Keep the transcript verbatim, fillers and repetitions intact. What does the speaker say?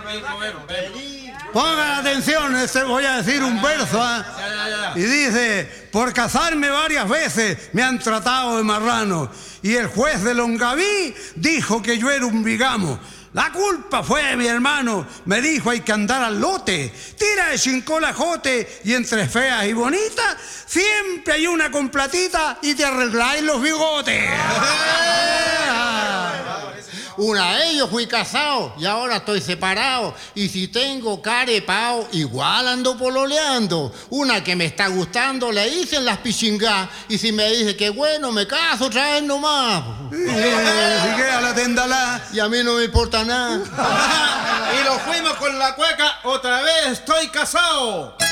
Pongan atención, este voy a decir un verso, ¿eh? Y dice: por casarme varias veces me han tratado de marrano, y el juez de Longaví dijo que yo era un bigamo. La culpa fue de mi hermano, me dijo: hay que andar al lote, tira de cinco la jote, y entre feas y bonitas siempre hay una con platita y te arregláis los bigotes. Una vez yo fui casado y ahora estoy separado. Y si tengo carepao, igual ando pololeando. Una que me está gustando le dicen las pichingas. Y si me dice que bueno, me caso otra vez nomás. Eh, si queda la tendalá. Y a mí no me importa nada. Y lo fuimos con la cueca, otra vez estoy casado.